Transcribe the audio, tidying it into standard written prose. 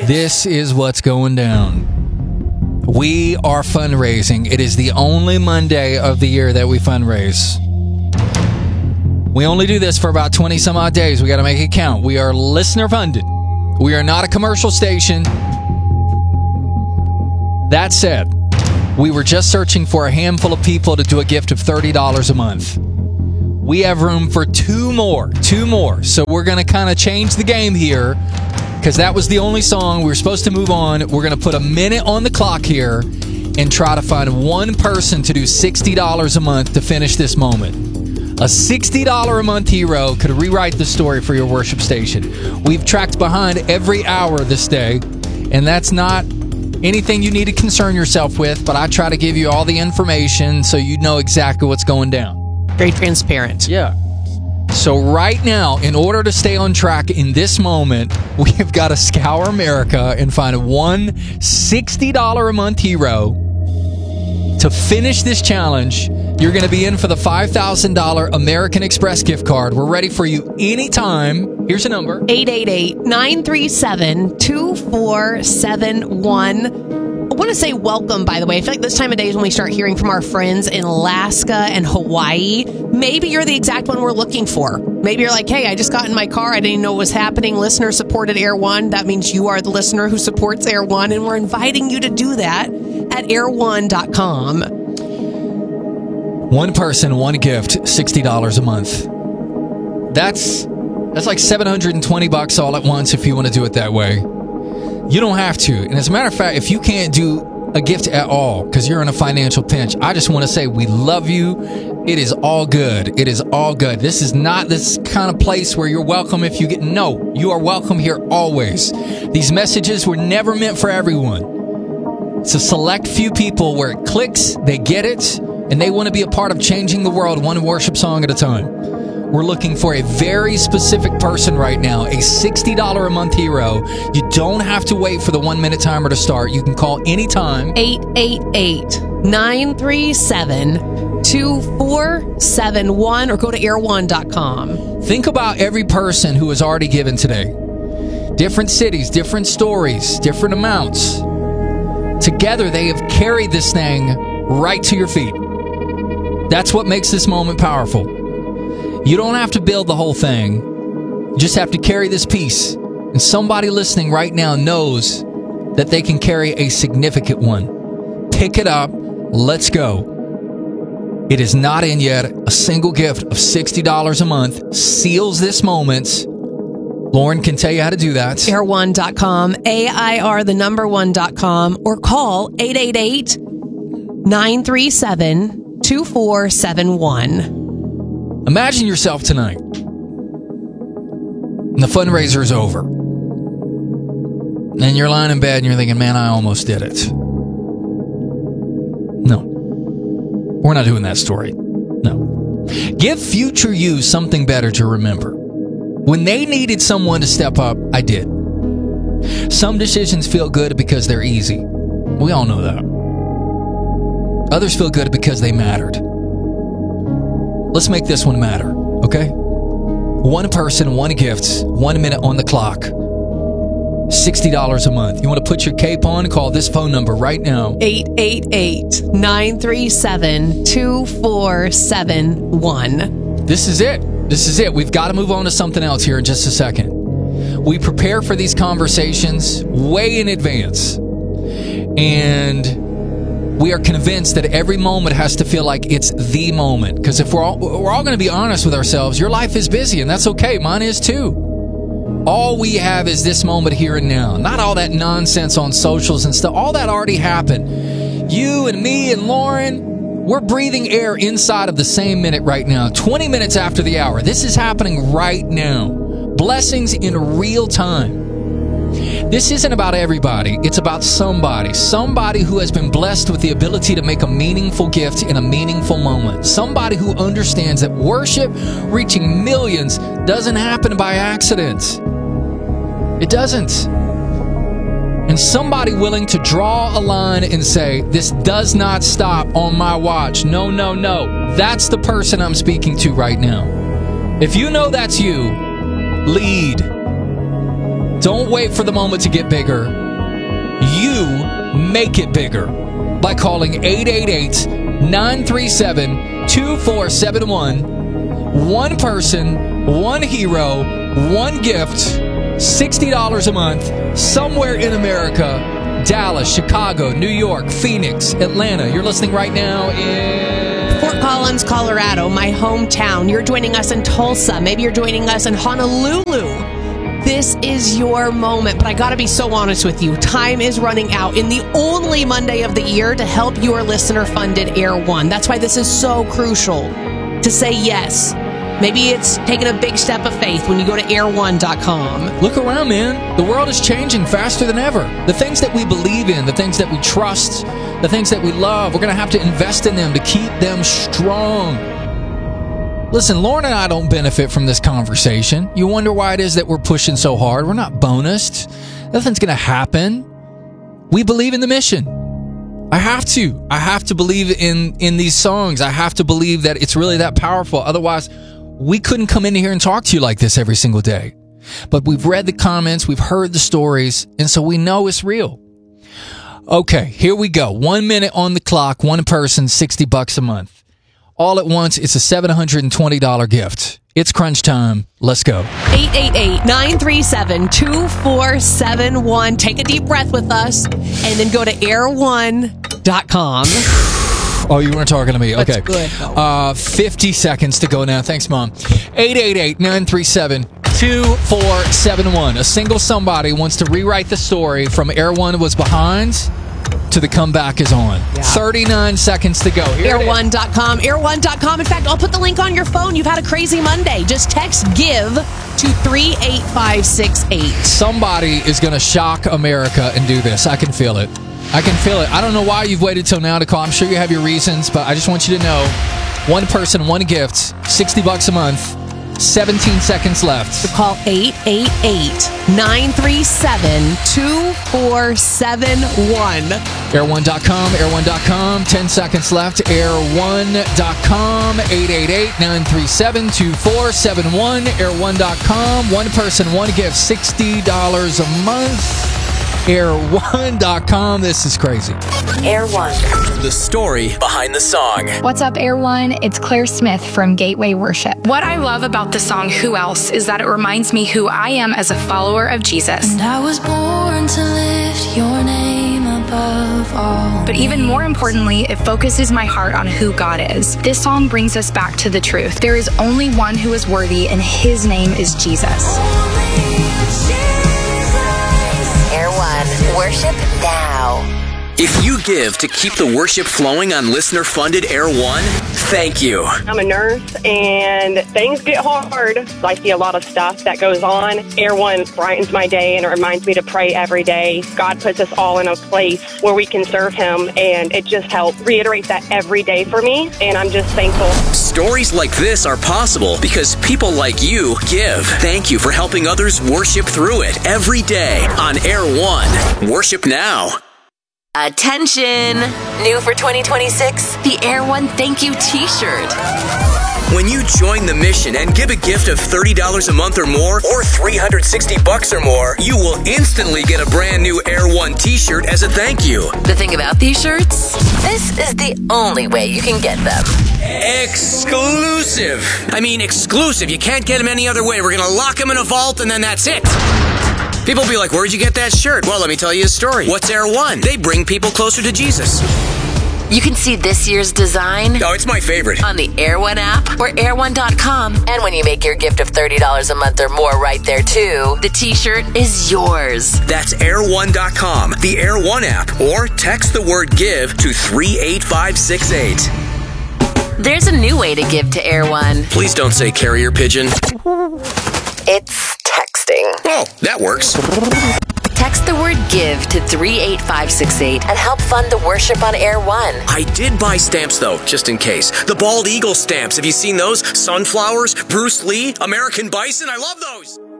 This is what's going down. We are fundraising. It is the only Monday of the year that we fundraise. We only do this for about 20 some odd days. We got to make it count. We are listener funded. We are not a commercial station. That said, we were just searching for a handful of people to do a gift of $30 a month. We have room for two more. So we're going to kind of change the game here because that was the only song. We were supposed to move on. We're going to put a minute on the clock here and try to find one person to do $60 a month to finish this moment. A $60 a month hero could rewrite the story for your worship station. We've tracked behind every hour this day, and that's not anything you need to concern yourself with, but I try to give you all the information so you know exactly what's going down. Very transparent. Yeah. So right now, in order to stay on track in this moment, we have got to scour America and find one $60 a month hero to finish this challenge. You're going to be in for the $5,000 American Express gift card. We're ready for you anytime. Here's a number. 888-937-2471. I want to say welcome, by the way. I feel like this time of day is when we start hearing from our friends in Alaska and Hawaii. Maybe you're the exact one we're looking for. Maybe you're like, hey, I just got in my car. I didn't even know what was happening. Listener supported Air One. That means you are the listener who supports Air One, and we're inviting you to do that at air1.com. One person, one gift, $60 a month. That's like $720 all at once if you want to do it that way. You don't have to. And as a matter of fact, if you can't do a gift at all because you're in a financial pinch, I just want to say we love you. It is all good. It is all good. This is not this kind of place where you're welcome if you get... No, you are welcome here always. These messages were never meant for everyone. It's a select few people where it clicks, they get it, and they want to be a part of changing the world one worship song at a time. We're looking for a very specific person right now, a $60 a month hero. You don't have to wait for the 1 minute timer to start. You can call anytime. 888-937-2471 or go to air1.com. Think about every person who has already given today. Different cities, different stories, different amounts. Together, they have carried this thing right to your feet. That's what makes this moment powerful. You don't have to build the whole thing. You just have to carry this piece. And somebody listening right now knows that they can carry a significant one. Pick it up. Let's go. It is not in yet. A single gift of $60 a month seals this moment. Lauren can tell you how to do that. Air1.com, AIR1.com, or call 888-937-2471. Imagine yourself tonight. And the fundraiser is over. And you're lying in bed and you're thinking, man, I almost did it. No. We're not doing that story. No. Give future you something better to remember. When they needed someone to step up, I did. Some decisions feel good because they're easy. We all know that. Others feel good because they mattered. Let's make this one matter, okay? One person, one gift, 1 minute on the clock. $60 a month. You want to put your cape on? Call this phone number right now. 888-937-2471. This is it. This is it. We've got to move on to something else here in just a second. We prepare for these conversations way in advance. And we are convinced that every moment has to feel like it's the moment. Because if we're all going to be honest with ourselves, your life is busy, and that's okay. Mine is too. All we have is this moment here and now. Not all that nonsense on socials and stuff. All that already happened. You and me and Lauren, we're breathing air inside of the same minute right now. 20 minutes after the hour. This is happening right now. Blessings in real time. This isn't about everybody. It's about somebody. Somebody who has been blessed with the ability to make a meaningful gift in a meaningful moment. Somebody who understands that worship reaching millions doesn't happen by accident. It doesn't. And somebody willing to draw a line and say, this does not stop on my watch. No, no, no. That's the person I'm speaking to right now. If you know that's you, lead. Don't wait for the moment to get bigger. You make it bigger by calling 888-937-2471. One person, one hero, one gift, $60 a month, somewhere in America, Dallas, Chicago, New York, Phoenix, Atlanta. You're listening right now in Fort Collins, Colorado, my hometown. You're joining us in Tulsa. Maybe you're joining us in Honolulu. This is your moment, but I gotta be so honest with you. Time is running out in the only Monday of the year to help your listener-funded Air One. That's why this is so crucial to say yes. Maybe it's taking a big step of faith when you go to air1.com. Look around, man. The world is changing faster than ever. The things that we believe in, the things that we trust, the things that we love, we're going to have to invest in them to keep them strong. Listen, Lauren and I don't benefit from this conversation. You wonder why it is that we're pushing so hard. We're not bonused. Nothing's going to happen. We believe in the mission. I have to believe in these songs. I have to believe that it's really that powerful. Otherwise, we couldn't come in here and talk to you like this every single day. But we've read the comments, we've heard the stories, and so we know it's real. Okay, here we go. 1 minute on the clock, one person, $60 a month. All at once, it's a $720 gift. It's crunch time. Let's go. 888-937-2471. Take a deep breath with us, and then go to air1.com. Oh, you weren't talking to me. Okay. That's good. 50 seconds to go now. Thanks, Mom. 888-937-2471. A single somebody wants to rewrite the story from Air One was behind to the comeback is on. Yeah. 39 seconds to go. Air1.com. Air1.com. In fact, I'll put the link on your phone. You've had a crazy Monday. Just text GIVE to 38568. Somebody is going to shock America and do this. I can feel it. I can feel it. I don't know why you've waited till now to call. I'm sure you have your reasons, but I just want you to know, one person, one gift, $60 a month, 17 seconds left. So call 888-937-2471. Air1.com, Air1.com, 10 seconds left. Air1.com, 888-937-2471. Air1.com, one person, one gift, $60 a month. Air1.com. This is crazy. Air One. The story behind the song. What's up, Air One? It's Claire Smith from Gateway Worship. What I love about the song Who Else is that it reminds me who I am as a follower of Jesus. And I was born to lift your name above all. But even more importantly, it focuses my heart on who God is. This song brings us back to the truth. There is only one who is worthy, and his name is Jesus. Air One. Worship now. If you give to keep the worship flowing on listener-funded Air One, thank you. I'm a nurse, and things get hard. I see a lot of stuff that goes on. Air One brightens my day, and it reminds me to pray every day. God puts us all in a place where we can serve Him, and it just helps reiterate that every day for me, and I'm just thankful. Stories like this are possible because people like you give. Thank you for helping others worship through it every day on Air One. Worship now. Attention! New for 2026, the Air One Thank You t-shirt. When you join the mission and give a gift of $30 a month or more, or $360 or more, you will instantly get a brand new Air One t-shirt as a thank you. The thing about these shirts, this is the only way you can get them. Exclusive! I mean exclusive. You can't get them any other way. We're going to lock them in a vault and then that's it. People be like, where'd you get that shirt? Well, let me tell you a story. What's Air One? They bring people closer to Jesus. You can see this year's design. Oh, it's my favorite. On the Air One app or air1.com. And when you make your gift of $30 a month or more right there, too, the t-shirt is yours. That's air1.com, the Air One app, or text the word GIVE to 38568. There's a new way to give to Air One. Please don't say carrier pigeon. It's texting. Oh, that works. Text the word GIVE to 38568 and help fund the worship on Air One. I did buy stamps, though, just in case. The Bald Eagle stamps. Have you seen those? Sunflowers, Bruce Lee, American Bison. I love those.